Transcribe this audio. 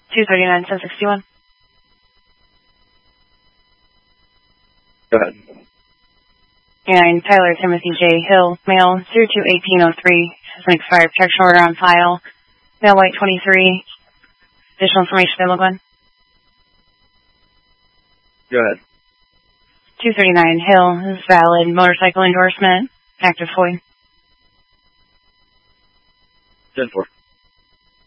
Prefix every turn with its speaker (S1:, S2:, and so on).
S1: 239, 1061.
S2: Go ahead.
S1: And Tyler Timothy J. Hill, male, 02-1803, has an expired protection order on file. Male, white, 23. Additional information available, Glenn?
S2: Go ahead.
S1: 239 Hill is valid. Motorcycle endorsement. Active FOI.
S2: 10-4.